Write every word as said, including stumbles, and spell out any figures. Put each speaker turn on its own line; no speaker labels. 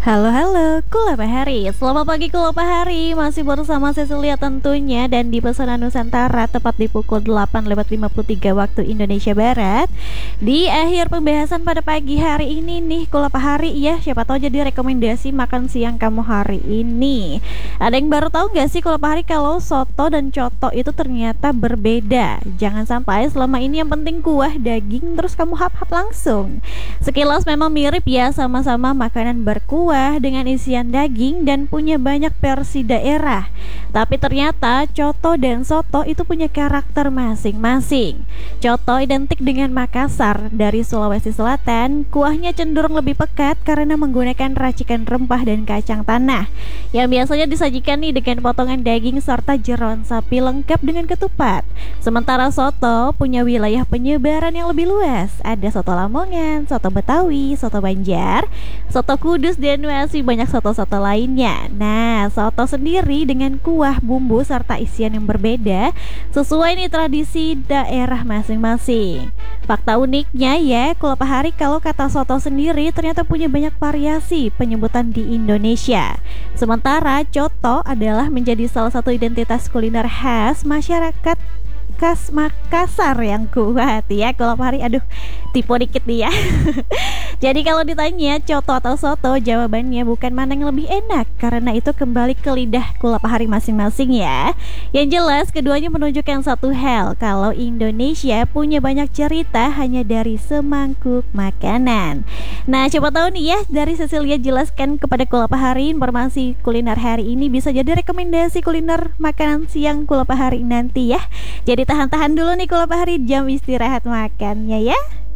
Halo halo, Kula Bahari. Selamat pagi Kula Bahari. Masih bersama Cecilia tentunya dan di Pesona Nusantara tepat di pukul delapan lewat lima puluh tiga waktu Indonesia Barat. Di akhir pembahasan pada pagi hari ini nih Kula Bahari ya, siapa tahu jadi rekomendasi makan siang kamu hari ini. Ada yang baru tahu gak sih Kula Bahari kalau soto dan coto itu ternyata berbeda. Jangan sampai selama ini yang penting kuah daging terus kamu hap-hap langsung. Sekilas memang mirip ya, sama-sama makanan berkuah dengan isian daging dan punya banyak versi daerah. Tapi ternyata coto dan soto itu punya karakter masing-masing. Coto identik dengan Makassar dari Sulawesi Selatan. Kuahnya cenderung lebih pekat karena menggunakan racikan rempah dan kacang tanah, yang biasanya disajikan nih dengan potongan daging serta jeroan sapi lengkap dengan ketupat. Sementara soto punya wilayah penyebaran yang lebih luas. Ada soto Lamongan, soto Betawi, soto Banjar, soto Kudus, dan masih banyak soto-soto lainnya. Nah, soto sendiri dengan kuah, bumbu, serta isian yang berbeda sesuai nih tradisi daerah masing-masing. Fakta uniknya ya, Kula Bahari, kalau kata soto sendiri ternyata punya banyak variasi penyebutan di Indonesia. Sementara coto adalah menjadi salah satu identitas kuliner khas masyarakat khas Makassar yang kuat ya Kula Bahari. Aduh, tipe dikit nih ya. Jadi kalau ditanya coto atau soto, jawabannya bukan mana yang lebih enak, karena itu kembali ke lidah Kula Bahari masing-masing ya. Yang jelas keduanya menunjukkan satu hal, kalau Indonesia punya banyak cerita hanya dari semangkuk makanan. Nah, coba tahu nih ya, dari Cecilia jelaskan kepada Kula Bahari informasi kuliner hari ini bisa jadi rekomendasi kuliner makanan siang Kula Bahari nanti ya. Jadi tahan-tahan dulu nih Kula Bahari, jam istirahat makannya ya.